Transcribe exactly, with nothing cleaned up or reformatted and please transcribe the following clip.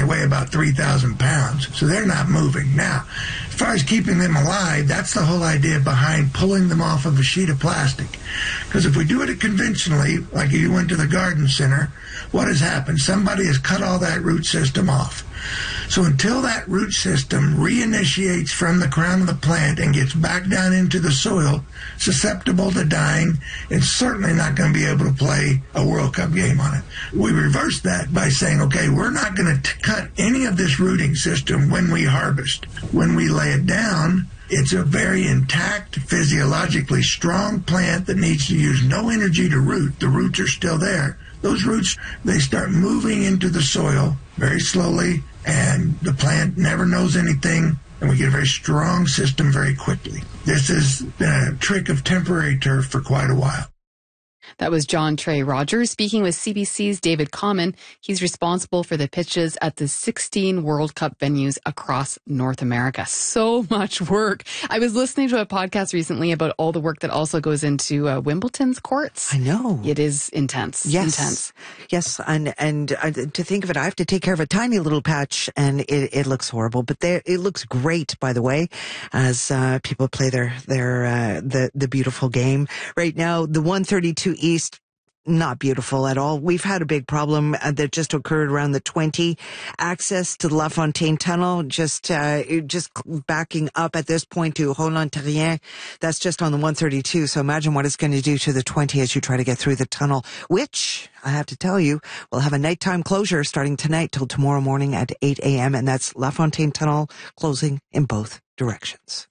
weigh about three thousand pounds, so they're not moving. Now, as far as keeping them alive, that's the whole idea behind pulling them off of a sheet of plastic. Because if we do it conventionally, like if you went to the garden center, what has happened? Somebody has cut all that root system off. So until that root system reinitiates from the crown of the plant and gets back down into the soil, susceptible to dying, it's certainly not going to be able to play a World Cup game on it. We reverse that by saying, okay, we're not going to cut any of this rooting system when we harvest. When we lay it down, it's a very intact, physiologically strong plant that needs to use no energy to root. The roots are still there. Those roots, they start moving into the soil very slowly, and the plant never knows anything, and we get a very strong system very quickly. This has been a trick of temporary turf for quite a while. That was John Trey Rogers speaking with C B C's David Common. He's responsible for the pitches at the sixteen World Cup venues across North America. So much work. I was listening to a podcast recently about all the work that also goes into uh, Wimbledon's courts. I know. It is intense. Yes. Intense. Yes. And, and uh, to think of it, I have to take care of a tiny little patch, and it, it looks horrible, but there, it looks great, by the way, as uh, people play their, their, uh, the, the beautiful game. Right now, the one thirty-two East, not beautiful at all. We've had a big problem uh, that just occurred around the twenty. Access to the La Fontaine Tunnel, just uh, just backing up at this point to Roland-Terrien. That's just on the one thirty-two. So imagine what it's going to do to the twenty as you try to get through the tunnel, which I have to tell you will have a nighttime closure starting tonight till tomorrow morning at eight a.m. And that's La Fontaine Tunnel closing in both directions.